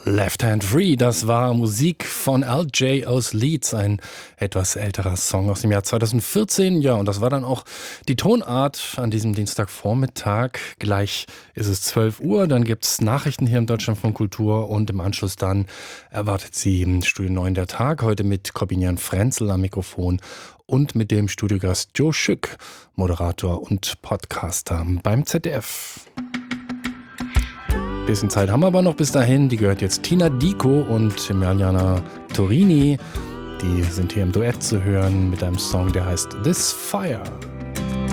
Left Hand Free, das war Musik von LJ aus Leeds, ein etwas älterer Song aus dem Jahr 2014. Ja, und das war dann auch die Tonart an diesem Dienstagvormittag. Gleich ist es 12 Uhr, dann gibt's Nachrichten hier im Deutschlandfunk Kultur und im Anschluss dann erwartet Sie im Studio 9 der Tag, heute mit Corbinian Frenzel am Mikrofon und mit dem Studiogast Joe Schück, Moderator und Podcaster beim ZDF. Bisschen Zeit haben wir aber noch bis dahin. Die gehört jetzt Tina Dico und Emiliana Torini. Die sind hier im Duett zu hören mit einem Song, der heißt This Fire.